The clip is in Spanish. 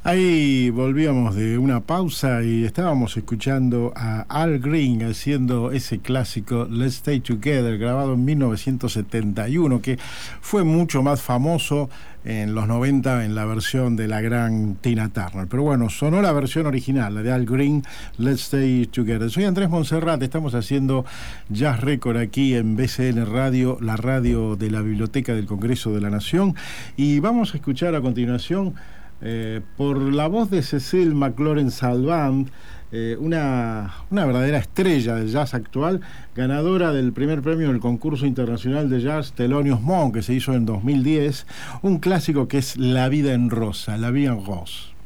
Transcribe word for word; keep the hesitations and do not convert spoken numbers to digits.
Ahí volvíamos de una pausa y estábamos escuchando a Al Green haciendo ese clásico Let's Stay Together, grabado en mil novecientos setenta y uno, que fue mucho más famoso en los noventa en la versión de la gran Tina Turner. Pero bueno, sonó la versión original, la de Al Green, Let's Stay Together. Soy Andrés Monserrat, estamos haciendo Jazz Record aquí en B C N Radio, la radio de la Biblioteca del Congreso de la Nación, y vamos a escuchar a continuación Eh, por la voz de Cecile McLaurin-Salvant, eh, una, una verdadera estrella del jazz actual, ganadora del primer premio del concurso internacional de jazz Thelonious Monk, que se hizo en dos mil diez, un clásico que es La vida en rosa, La vie en rose.